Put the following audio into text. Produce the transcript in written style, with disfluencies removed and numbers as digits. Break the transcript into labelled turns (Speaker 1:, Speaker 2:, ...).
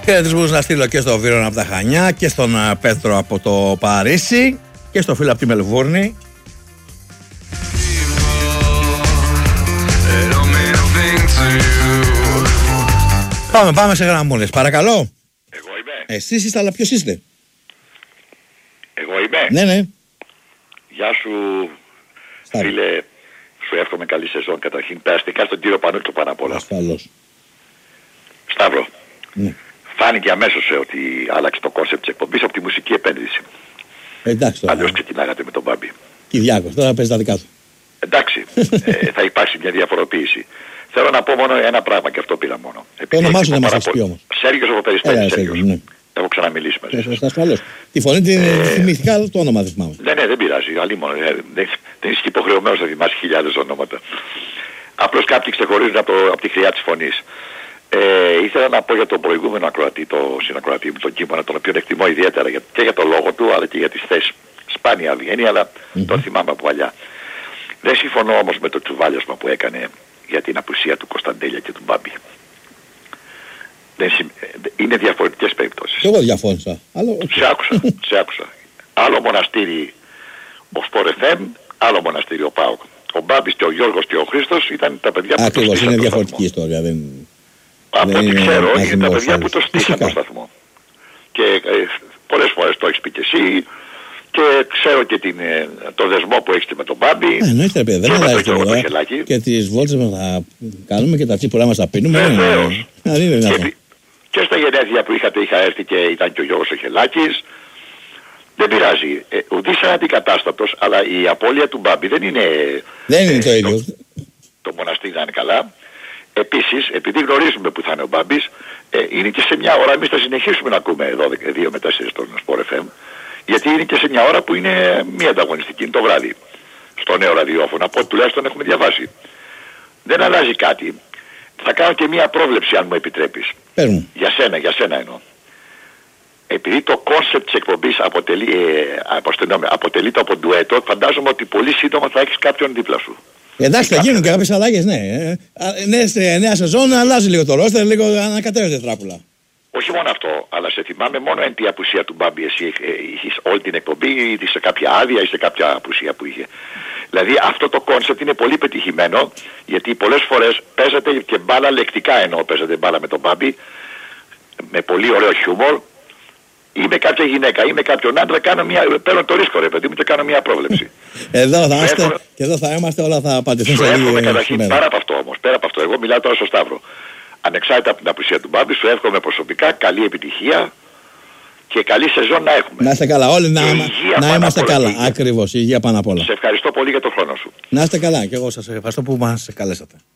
Speaker 1: Χαιρετισμούς να στείλω και στον Βίρονα από τα Χανιά και στον Πέτρο από το Παρίσι και στο φίλο από τη Μελβούρνη. Πάμε σε γραμμούλες, παρακαλώ.
Speaker 2: Εγώ είμαι.
Speaker 1: Εσείς είστε, αλλά ποιος είστε?
Speaker 2: Εγώ είμαι.
Speaker 1: Ναι.
Speaker 2: Γεια σου, φίλε. Σου εύχομαι καλή σεζόν καταρχήν. Περαστικά στον κύριο Πανούτσο πάνω απ' όλα.
Speaker 1: Ασφαλώς.
Speaker 2: Σταύρο.
Speaker 1: Ναι.
Speaker 2: Φάνηκε αμέσως ότι άλλαξε το κόνσεπτ της εκπομπής από τη μουσική επένδυση.
Speaker 1: Εντάξει τώρα.
Speaker 2: Αλλιώς ξεκινάγατε με τον Μπάμπη.
Speaker 1: Κυριάκος, τώρα παίζει τα δικά του.
Speaker 2: Εντάξει, θα υπάρξει μια διαφοροποίηση. Θέλω να πω μόνο ένα πράγμα και αυτό πήρα μόνο.
Speaker 1: Το όνομά σου δεν μας πει όμως.
Speaker 2: Σέργιος από Περιστέρη.
Speaker 1: Ναι.
Speaker 2: Έχω ξαναμιλήσει μαζί σας.
Speaker 1: Ασφαλώς. Τη φωνή την θυμηθήκα, αλλά το όνομα δεν θυμάμαι.
Speaker 2: Ναι, δεν πειράζει. Αλλήμον. Δεν είσαι υποχρεωμένος να θυμάσαι χιλιάδες ονόματα. Απλώς κάποιοι ξεχωρίζουν από τη χρειά της φωνής. Ήθελα να πω για τον προηγούμενο ακροατή, τον συνακροατή μου, τον Κίμωνα, τον οποίο εκτιμώ ιδιαίτερα και για το λόγο του, αλλά και για τις θέσεις. Σπάνια βγαίνει, αλλά τον θυμάμαι από παλιά. Δεν συμφωνώ όμως με το τσουβάλιασμα που έκανε για την απουσία του Κωνσταντέλια και του Μπάμπη. Είναι διαφορετικές περιπτώσεις.
Speaker 1: Και εγώ διαφώνησα.
Speaker 2: Σε άκουσα. Άλλο μοναστήρι ο Sport FM, άλλο μοναστήρι ο ΠΑΟΚ. Ο Μπάμπης και ο Γιώργος και ο Χρήστος ήταν τα παιδιά που το στήσαν.
Speaker 1: Ακριβώς, είναι διαφορετική ιστορία.
Speaker 2: Από ό,τι ξέρω είναι τα παιδιά που το στήσαν το σταθμό. Και πολλές φορές το έχεις πει και εσύ. Και ξέρω και το δεσμό που έχεις με τον Μπάμπη.
Speaker 1: Εννοείται, παιδιά, δεν αλλάζει τίποτα. Και τις βόλτες μας θα κάνουμε και τα τσίπουρά μας θα πίνουμε.
Speaker 2: Βεβαίως. Και στα γενέθλια που είχα έρθει και ήταν και ο Γιώργος ο Χελάκης. Δεν πειράζει. Ουδής είναι αντικατάστατος, αλλά η απώλεια του Μπάμπη δεν είναι
Speaker 1: το ίδιο.
Speaker 2: Το μοναστήρι να είναι καλά. Επίσης, επειδή γνωρίζουμε που θα είναι ο Μπάμπης, είναι και σε μια ώρα, εμείς θα συνεχίσουμε να ακούμε 2 με 4 στον Sport FM, γιατί είναι και σε μια ώρα που είναι μη ανταγωνιστική, είναι το βράδυ, στο νέο ραδιόφωνο, από ό,τι τουλάχιστον έχουμε διαβάσει. Δεν αλλάζει κάτι. Θα κάνω και μια πρόβλεψη, αν μου επιτρέπεις. Για σένα εννοώ. Επειδή το κόνσεπτ της εκπομπής αποτελείται από ντουέτο, φαντάζομαι ότι πολύ σύντομα θα έχεις κάποιον δίπλα σου.
Speaker 1: Εντάξει, θα γίνουν και κάποιες αλλαγές, ναι. Νέα σεζόν αλλάζει λίγο το ρόστερ, λίγο ανακατεύεται τράπουλα.
Speaker 2: Όχι μόνο αυτό, αλλά σε θυμάμαι μόνο εν τη απουσία του Μπάμπη. Εσύ είχες όλη την εκπομπή, ή σε κάποια άδεια ή σε κάποια απουσία που είχε. Δηλαδή αυτό το κόνσεπτ είναι πολύ πετυχημένο, γιατί πολλές φορές παίζατε και μπάλα λεκτικά, ενώ παίζατε μπάλα με τον Μπάμπη, με πολύ ωραίο χιούμορ, ή με κάποια γυναίκα ή με κάποιον άντρα, παίρνω το ρίσκο, ρε παιδί μου, και κάνω μια πρόβλεψη.
Speaker 1: Εδώ θα είστε και εδώ θα είμαστε, όλα θα απαντηθούν σε λίγο.
Speaker 2: Πέρα από αυτό όμως, εγώ μιλάω τώρα στο Σταύρο. Ανεξάρτητα από την απουσία του Μπάμπη, σου εύχομαι προσωπικά καλή επιτυχία και καλή σεζόν να έχουμε.
Speaker 1: Να είστε καλά, όλοι να είμαστε καλά. Ακριβώς, υγεία πάνω απ' όλα.
Speaker 2: Σε ευχαριστώ πολύ για τον χρόνο σου.
Speaker 1: Να είστε καλά, και εγώ σας ευχαριστώ που μας καλέσατε.